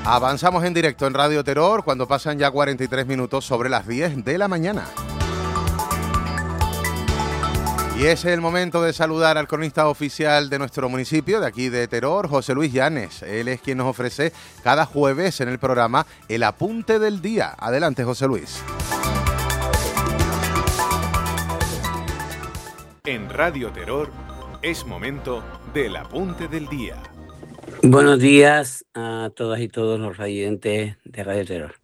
Avanzamos en directo en Radio Terror cuando pasan ya 43 minutos sobre las 10 de la mañana. Y ese es el momento de saludar al cronista oficial de nuestro municipio, de aquí de Terror, José Luis Llanes. Él es quien nos ofrece cada jueves en el programa El Apunte del Día. Adelante, José Luis. En Radio Terror es momento del Apunte del Día. Buenos días a todas y todos los radiantes de Radio Terror.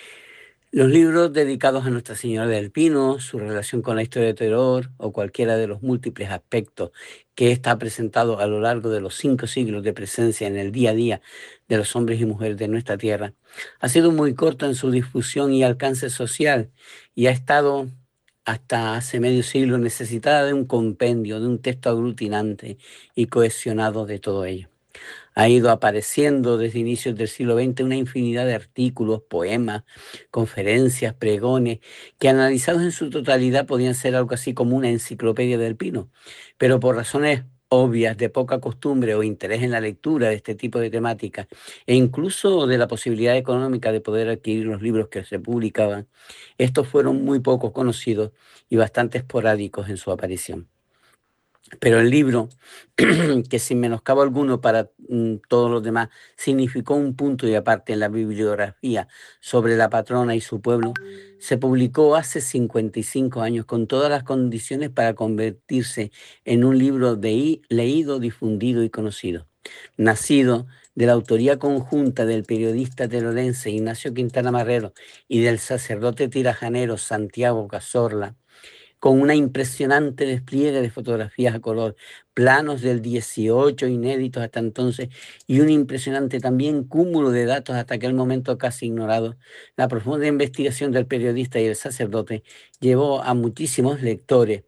Los libros dedicados a Nuestra Señora del Pino, su relación con la historia de terror o cualquiera de los múltiples aspectos que ésta ha presentado a lo largo de los 5 siglos de presencia en el día a día de los hombres y mujeres de nuestra tierra, ha sido muy corto en su difusión y alcance social y ha estado hasta hace medio siglo necesitada de un compendio, de un texto aglutinante y cohesionado de todo ello. Ha ido apareciendo desde inicios del siglo XX una infinidad de artículos, poemas, conferencias, pregones, que analizados en su totalidad podían ser algo así como una enciclopedia del Pino, pero por razones obvias de poca costumbre o interés en la lectura de este tipo de temáticas e incluso de la posibilidad económica de poder adquirir los libros que se publicaban, estos fueron muy poco conocidos y bastante esporádicos en su aparición. Pero el libro, que sin menoscabo alguno para todos los demás, significó un punto y aparte en la bibliografía sobre la patrona y su pueblo, se publicó hace 55 años con todas las condiciones para convertirse en un libro leído, difundido y conocido. Nacido de la autoría conjunta del periodista terorense Ignacio Quintana Marrero y del sacerdote tirajanero Santiago Cazorla, con una impresionante despliegue de fotografías a color, planos del 18 inéditos hasta entonces y un impresionante también cúmulo de datos hasta aquel momento casi ignorados. La profunda investigación del periodista y el sacerdote llevó a muchísimos lectores.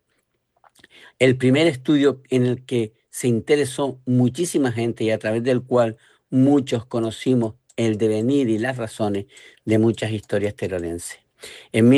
El primer estudio en el que se interesó muchísima gente y a través del cual muchos conocimos el devenir y las razones de muchas historias terorenses. En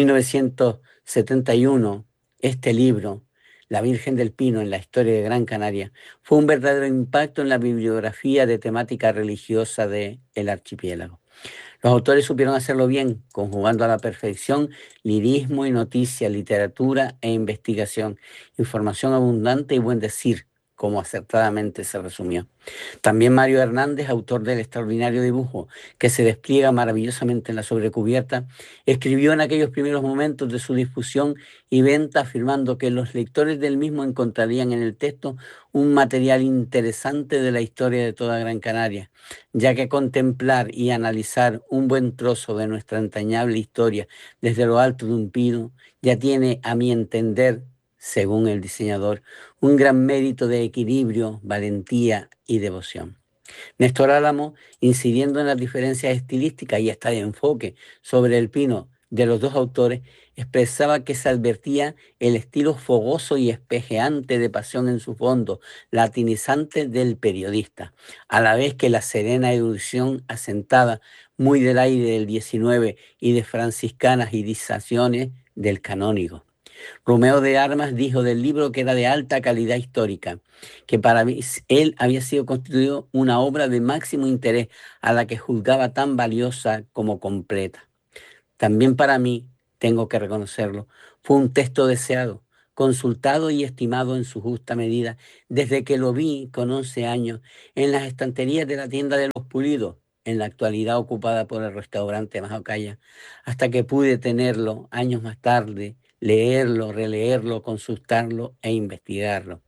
1971, este libro, La Virgen del Pino en la historia de Gran Canaria, fue un verdadero impacto en la bibliografía de temática religiosa del archipiélago. Los autores supieron hacerlo bien, conjugando a la perfección lirismo y noticia, literatura e investigación, información abundante y buen decir, como acertadamente se resumió. También Mario Hernández, autor del extraordinario dibujo que se despliega maravillosamente en la sobrecubierta, escribió en aquellos primeros momentos de su difusión y venta afirmando que los lectores del mismo encontrarían en el texto un material interesante de la historia de toda Gran Canaria, ya que contemplar y analizar un buen trozo de nuestra entrañable historia desde lo alto de un pino ya tiene, a mi entender, según el diseñador, un gran mérito de equilibrio, valentía y devoción. Néstor Álamo, incidiendo en las diferencias estilísticas y hasta de enfoque sobre el pino de los dos autores, expresaba que se advertía el estilo fogoso y espejeante de pasión en su fondo, latinizante del periodista, a la vez que la serena erudición asentada, muy del aire del 19 y de franciscanas irisaciones del canónigo. Romeo de Armas dijo del libro que era de alta calidad histórica, que para él había sido constituido una obra de máximo interés a la que juzgaba tan valiosa como completa. También para mí, tengo que reconocerlo, fue un texto deseado, consultado y estimado en su justa medida desde que lo vi con 11 años en las estanterías de la tienda de los Pulidos, en la actualidad ocupada por el restaurante Majocaya, hasta que pude tenerlo años más tarde, leerlo, releerlo, consultarlo e investigarlo.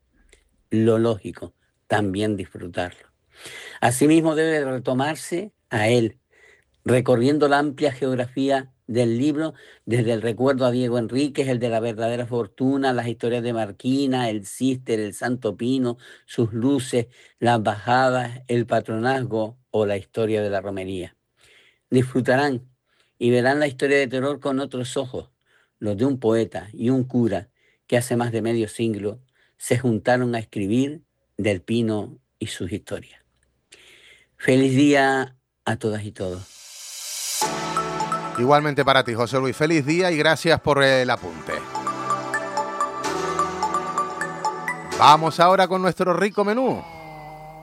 Lo lógico, también disfrutarlo. Asimismo debe retomarse a él, recorriendo la amplia geografía del libro, desde el recuerdo a Diego Enríquez, el de la verdadera fortuna, las historias de Marquina, el Císter, el Santo Pino, sus luces, las bajadas, el patronazgo o la historia de la romería. Disfrutarán y verán la historia de terror con otros ojos, los de un poeta y un cura que hace más de medio siglo se juntaron a escribir del Pino y sus historias. Feliz día a todas y todos. Igualmente para ti, José Luis. Feliz día y gracias por el apunte. Vamos ahora con nuestro rico menú.